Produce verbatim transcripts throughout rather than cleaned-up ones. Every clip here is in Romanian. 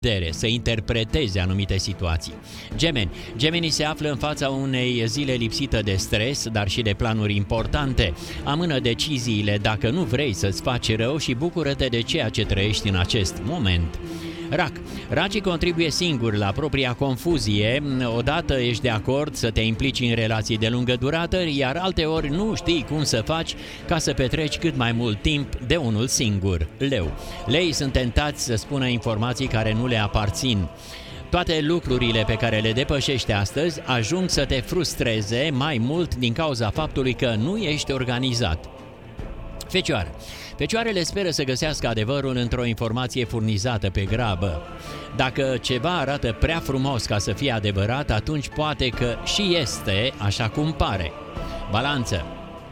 să interpreteze anumite situații. Gemeni. Gemenii se află în fața unei zile lipsită de stres, dar și de planuri importante. Amână deciziile dacă nu vrei să-ți faci rău și bucură-te de ceea ce trăiești în acest moment. Rac. Racii contribuie singuri la propria confuzie. Odată ești de acord să te implici în relații de lungă durată, iar alteori nu știi cum să faci ca să petreci cât mai mult timp de unul singur. Leu. Leii sunt tentați să spună informații care nu le aparțin. Toate lucrurile pe care le depășești astăzi ajung să te frustreze mai mult din cauza faptului că nu ești organizat. Fecioară. Fecioarele speră să găsească adevărul într-o informație furnizată pe grabă. Dacă ceva arată prea frumos ca să fie adevărat, atunci poate că și este așa cum pare. Balanță.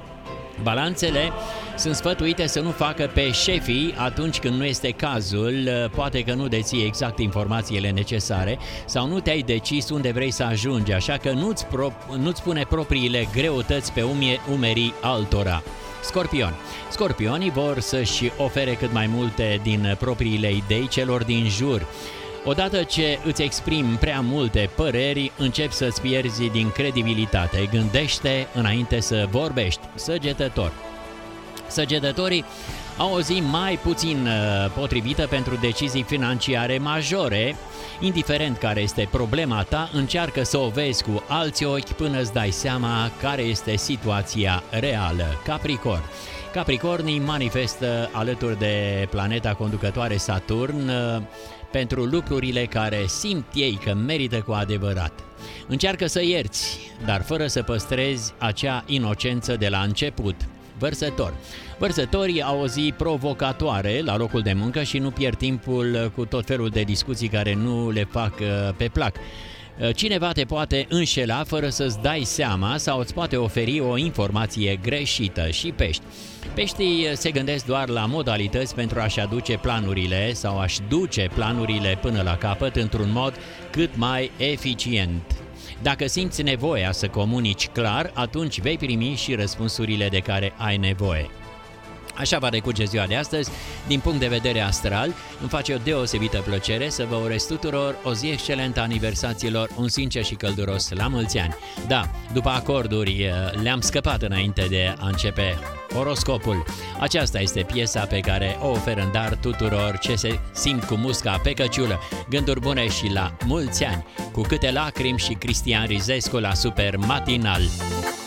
Balanțele sunt sfătuite să nu facă pe șefii atunci când nu este cazul, poate că nu deții exact informațiile necesare sau nu te-ai decis unde vrei să ajungi, așa că nu-ți, pro- nu-ți pune propriile greutăți pe umie, umerii altora. Scorpion. Scorpionii vor să-și ofere cât mai multe din propriile idei celor din jur. Odată ce îți exprimi prea multe păreri, începi să-ți pierzi din credibilitate. Gândește înainte să vorbești. Săgetător. Săgetătorii au o zi mai puțin potrivită pentru decizii financiare majore. Indiferent care este problema ta, încearcă să o vezi cu alți ochi până îți dai seama care este situația reală. Capricorn. Capricornii manifestă alături de planeta conducătoare Saturn pentru lucrurile care simt ei că merită cu adevărat. Încearcă să ierți, dar fără să păstrezi acea inocență de la început. Vărsător. Vărsătorii au o zi provocatoare la locul de muncă și nu pierd timpul cu tot felul de discuții care nu le fac pe plac. Cineva te poate înșela fără să-ți dai seama sau îți poate oferi o informație greșită. Și pești. Peștii se gândesc doar la modalități pentru a-și aduce planurile sau a-și duce planurile până la capăt într-un mod cât mai eficient. Dacă simți nevoia să comunici clar, atunci vei primi și răspunsurile de care ai nevoie. Așa va decurge ziua de astăzi. Din punct de vedere astral, îmi face o deosebită plăcere să vă urez tuturor o zi excelentă a aniversațiilor, un sincer și călduros la mulți ani. Da, după acorduri le-am scăpat înainte de a începe oroscopul. Aceasta este piesa pe care o ofer în dar tuturor ce se simt cu musca pe căciulă. Gânduri bune și la mulți ani, cu câte lacrimi și Cristian Rizescu la Super Matinal.